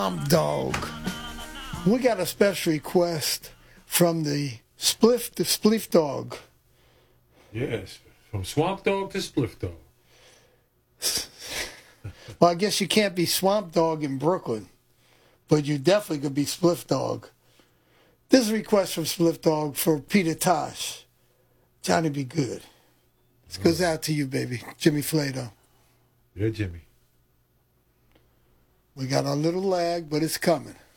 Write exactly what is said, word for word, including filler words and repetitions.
Um, dog. We got a special request from the Spliff the Spliff Dog. Yes, from Swamp Dog to Spliff Dog. Well, I guess you can't be Swamp Dog in Brooklyn, but you definitely could be Spliff Dog. This is a request from Spliff Dog for Peter Tosh. Johnny Be Good. This goes out to you, baby. Jimmy Flato. Yeah, Jimmy. We got a little lag, but it's coming.